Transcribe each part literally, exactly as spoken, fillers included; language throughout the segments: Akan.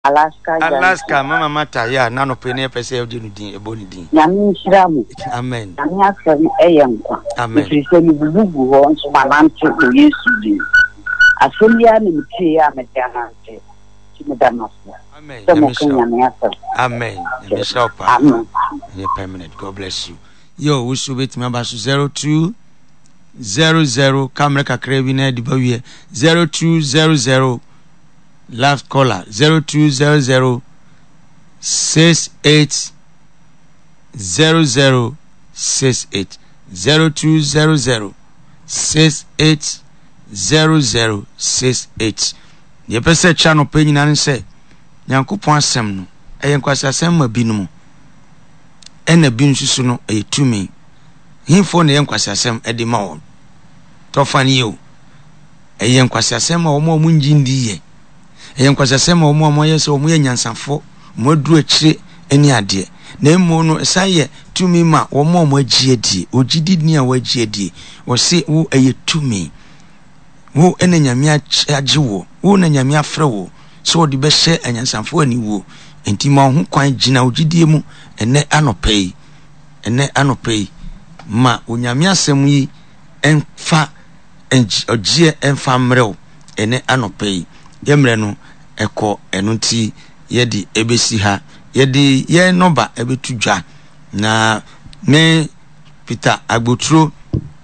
Alaska. Alaska, Mama Mata, ya nano pene pese ya ujinu din, eboni din. Yami shiramu. Amen. Yami asari eyankwa. Amen. Ifrise ni bulugu ho, nso manante u Yesu din. Asoli ya ni mtie ya metanante. Chimedamasa. Amen. Somo kenya asari. Amen. Yami shaupa. Amen. You're permanent. God bless you. Yo, we should wait me zero two zero zero camera kakrevi na di bawie zero two zero zero last caller zero two zero zero six eight zero zero six eight zero two zero zero six eight zero zero six eight. Ye pese channel pe nyina ne se Nyankopon asem no eyen kwase asem ma binumu ena bi nsusu no etumi himfo ne yen kwase asem edi ma won tofani yo eyen kwase asem ma omo omu njindi ye eyen kwase asem ma omo omo yeso omo yansansafo mo duru akire eni ade na emu no esaye tumi ma omo omo agie die ogidi ni a wagie die wo se wo eye tumi wo ena nyame age wo wo na nyame afre wo so di be hye anyansanfo ani wo enti ma ho kwan gina ogidie mu ene anopei ene anopei ma onyame asem yi enfa ogie enfa mrew ene anopei yemre no eko enunti yedi ebesi ha yedi ye noba ebetudwa na me Peter Agbotro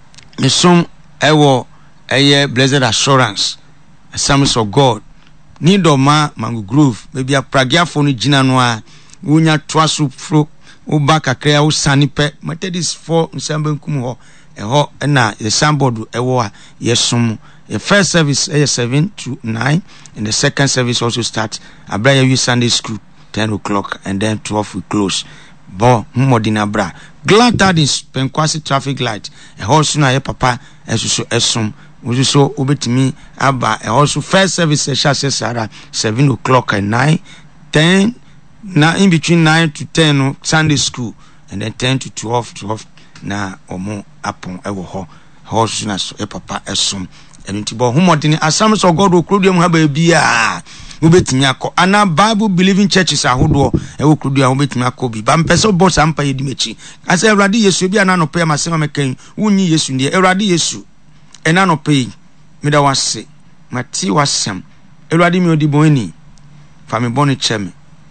mesom ewo eye Blessed Assurance Assemblies of God ni doma Mango Grove maybe a pragiafo no gina no a wonya toaso fro wo ba kakra wo sanipe Methodist for nsambankum ho eho na the sandboard ewo a yesom. The first service is seven to nine, and the second service also starts at Braya Sunday School, ten o'clock, and then twelve we close. Bo Modina Bra. Glad that is Penquasi traffic light. A horse na papa, as you so esum, which is so over to me. Abba, and also first service is Sarah, seven o'clock and nine, ten, now in between nine to ten, Sunday School, and then ten to twelve, twelve, na or more upon ever ho. Horse na so papa esum. And tibo humodini Assemblies of God okrodua mu ha ba bia ubetimi akọ ana Bible believing churches ahodo e okrodua ubetimi akọ bi ba mpese boss ampa yedi mechi asa Ewrade Yesu bi ana no pe amasema mekan wunyi Yesu ne Ewrade Yesu ena no pe me da wase mati wasem Ewrade mi odi boni fa me boni cheme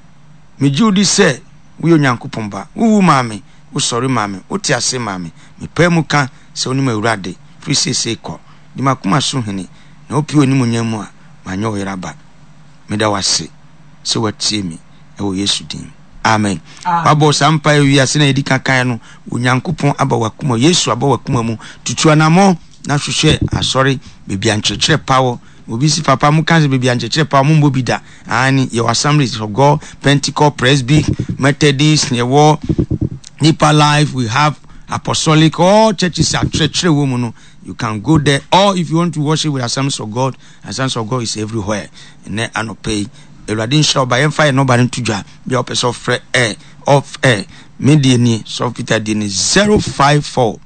me judi se wo Onyankopon ba wo maame wo sori maame wo ti ase maame me pa mu kan se oni ma Ewrade free say say ko di makuma so hene na opi oni munyamu a manyo yeraba meda wase se watie mi e wo Yesu din amen. Babo sampa wi ase na edika kan no Onyankopon aba wakuma Yesu aba wakuma mu tutu anamo na hwehwe asori bebi ankyekere pawo obi si papa mu kan se bebi ankyekere pawo mu mbo bida ani your Assemblies of God Pentecost Presby Methodist ne wo Nipa Life we have apostolic all churches are church woman. You can go there, or if you want to worship with Assemblies of God, Assemblies of God is everywhere. And then I no pay. Eradin show by fire nobody to join. Be up of free air off air. Mediani so Peter Dini zero five four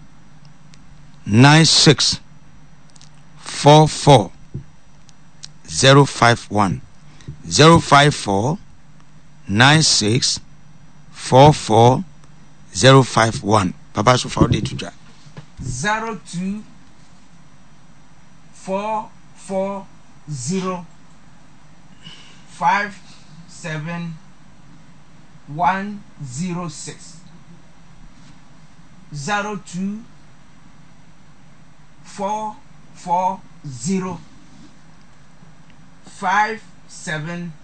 nine six four four zero five one zero five four nine six four four zero five one. Papa so far day to join. Zero two four four zero five seven one zero six zero two four four zero five seven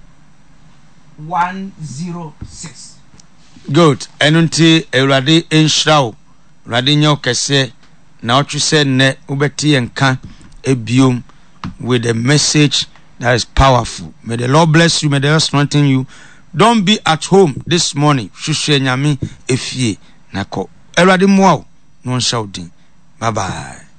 one zero six. Good. Enunti Ewrade enshraw Radinyo kese na otwese ne ubeti enka ebiom with a message that is powerful. May the Lord bless you. May the Lord strengthen you. Don't be at home this morning. Shushe nyami efie nako. Ewrade muao no shouting. Bye bye.